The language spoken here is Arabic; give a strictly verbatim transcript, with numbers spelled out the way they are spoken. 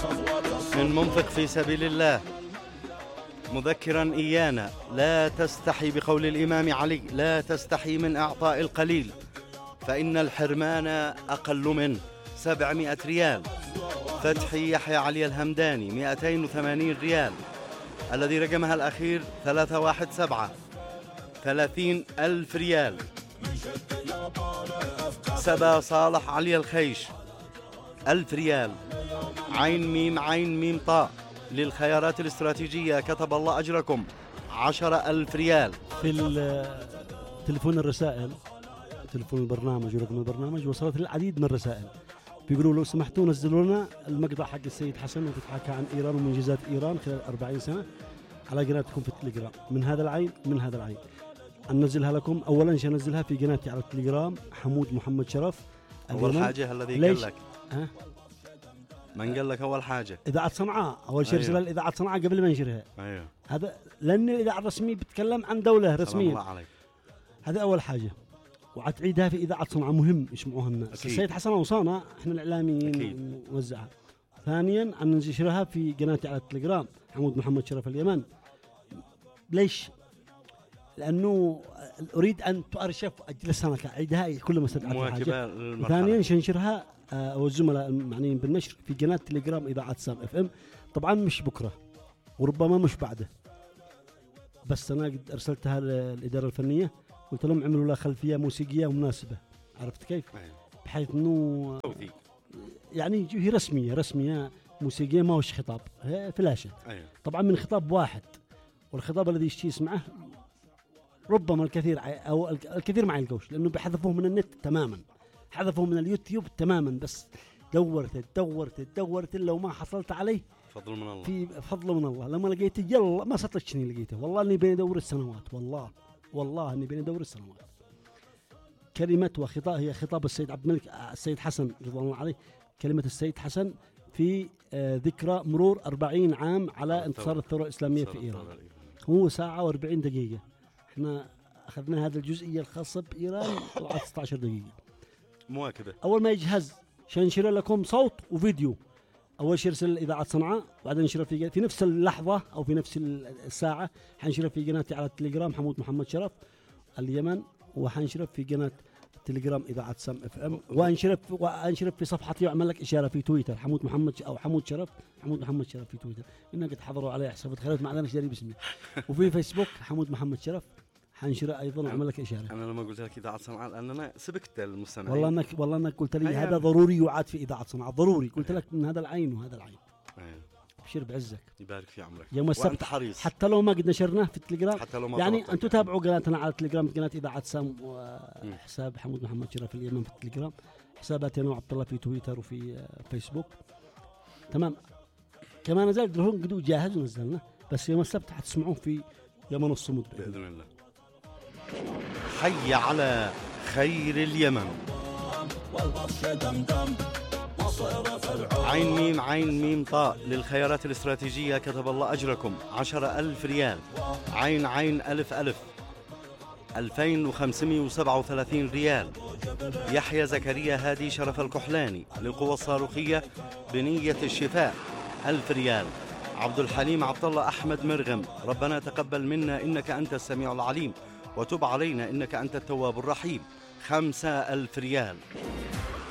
من منفق في سبيل الله، مذكرا إيانا لا تستحي بقول الإمام علي: لا تستحي من إعطاء القليل فإن الحرمان أقل منه. سبعمائة ريال. فتحي يحيى علي الهمداني مئتين وثمانين ريال. الذي رقمها الأخير ثلاثة واحد سبعة، ثلاثين ألف ريال. سبا صالح علي الخيش ألف ريال. عين ميم عين ميم طاء للخيارات الاستراتيجية كتب الله أجركم عشرة ألف ريال. في تليفون الرسائل، تليفون البرنامج ورقم البرنامج وصلت العديد من الرسائل بيقولوا لو سمحتوا نزلوا لنا المقطع حق السيد حسن وتتحكى عن إيران ومنجزات إيران خلال أربعين سنة على قناتكم في التليجرام من هذا العين من هذا العين. أنزلها لكم. أولا سنزلها في قناتي على التليجرام حمود محمد شرف. أول حاجة الذي قال لك ها؟ من قال لك أول حاجة؟ إذاعة صنعاء. أول شيء أيوه. رسالة إذاعة صنعاء قبل ما ننشرها. أيوه. هذا لأن الإذاعة الرسمية بتتكلم عن دولة رسمية. الله عليك. هذا أول حاجة. وعتعيدها في إذاعة صنعاء مهم يسمعوها الناس. السيد حسن أوصانا إحنا الإعلاميين نوزعها. ثانيا أن ننشرها في قناتي على التليجرام حمود محمد شرف اليمن. ليش؟ لأنه أريد أن تؤرشف أجلس أنا كأعيدها كل ما استدعت حاجة. ثانيا شنشرها والزملاء المعنيين بالنشر في قناة تليجرام إذاعة سام اف ام. طبعا مش بكرة وربما مش بعده، بس أنا قد أرسلتها للإدارة الفنية قلت لهم عملوا لها خلفية موسيقية مناسبة. عرفت كيف؟ بحيث أنه يعني هي رسمية رسمية موسيقية ما هوش خطاب، هي فلاشة. طبعا من خطاب واحد، والخطاب الذي يشتي يسمعه ربما الكثير أو الكثير ما يلقوش لأنه بحذفوه من النت تماما، حذفوه من اليوتيوب تماما. بس دورت دورت دورت لو ما حصلت عليه فضل من الله. في فضل من الله. لما لقيته يلا ما صدقتني لقيته، والله اني بين دور السنوات، والله والله اني بين دور السنوات. كلمة وخطاب هي خطاب السيد عبد الملك السيد حسن رضوان الله عليه، كلمة السيد حسن في آه ذكرى مرور أربعين عام على انتصار الثورة الإسلامية في إيران. هو ساعة وأربعين دقيقة. احنا أخذنا هذه الجزئية الخاصة بإيران طلعت ستة عشر دقيقة مواكبة. أول ما يجهز شنشر لكم صوت وفيديو. أول شيء يرسل إذاعة صنعاء، بعدين نشره في في نفس اللحظة أو في نفس الساعة حنشره في قناتي على التليجرام حمود محمد شرف اليمن، وحنشره في قناة التليجرام إذاعة سام اف ام، وانشرف وانشرف في صفحتي وأعمل لك إشارة في تويتر حمود محمد أو حمود شرف حمود محمد شرف في تويتر. إنك قد حضروا علي حساب خليت معنا شاري باسمي. وفي فيسبوك حمود محمد شرف حنشره ايضا واعمل لك اشاره. انا لما قلت لك اذاعه صنعاء لان انا سبقت المستمعين. والله انك والله انك قلت لي هذا ضروري يعاد في اذاعه صنعاء ضروري. قلت لك من هذا العين وهذا العين. ابشر بعزك يبارك في عمرك يوم السبت حريص. حتى لو ما قد نشرناه في التليجرام يعني انتم تابعوا قناتنا على التليجرام قناه اذاعه سام وحساب حمود محمد شرف اليمن في التليجرام، حساباتي انا وعبد الله في تويتر وفي فيسبوك. تمام. كمان نزلت لهم قدو جاهز ونزلنا، بس يوم السبت حتسمعوه في يمن الصمود باذن الله. حي على خير اليمن. عين ميم عين ميم طاء للخيارات الاستراتيجية كتب الله أجركم عشرة ألف ريال. عين عين ألف ألف ألفين وخمسمائة وسبعة وثلاثين ريال. يحيى زكريا هادي شرف الكحلاني للقوى الصاروخية بنية الشفاء ألف ريال. عبد الحليم عبد الله أحمد مرغم ربنا تقبل منا إنك أنت السميع العليم وتب علينا إنك أنت التواب الرحيم خمسة ألف ريال.